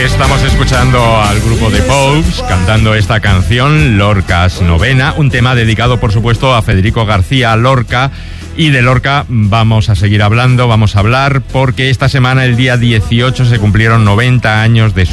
Estamos escuchando al grupo The Pogues cantando esta canción, Lorca's Novena, un tema dedicado, por supuesto, a Federico García Lorca. Y de Lorca vamos a seguir hablando, vamos a hablar, porque esta semana, el día 18, se cumplieron 90 años de